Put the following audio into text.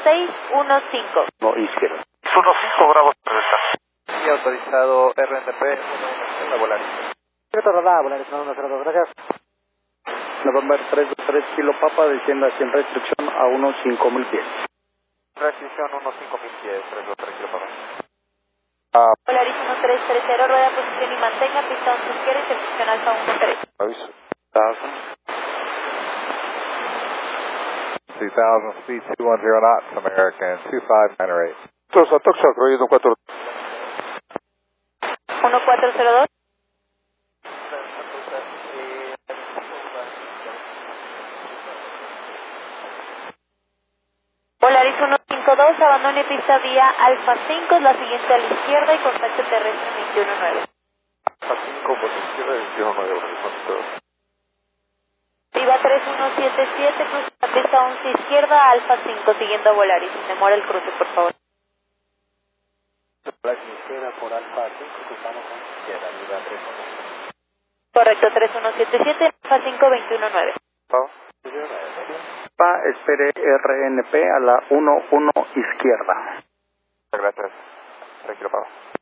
1615. No, izquierda. 15 Bravo, Y autorizado RNP, a volar. Rodada, Volaris 102, gracias. November 323 Kilo Papa, descienda sin restricción a 15000 pies. Restricción 15000 pies, 323 Kilo Papa. Volaris 1330, rueda posición y mantenga pista 11 izquierda y sección alfa 13. Aviso. 2000 speed 210 knots, American 2598. Toxa, Roger 4. 1402. Volaris 152, abandone pista vía Alfa 5, la siguiente a la izquierda y contacto terrestre 219. Alfa 5, por izquierda, 219, horizonte. Viva 3177, cruza la pista 11 izquierda, Alfa 5, siguiendo a Volaris. Sin demora el cruce, por favor. Volaris izquierda por Alfa 5, cruzamos con izquierda, Viva 31. Correcto, 3177, Alfa 5, 219. Espere RNP a la 11 izquierda. Gracias. 3 Kilo Papa.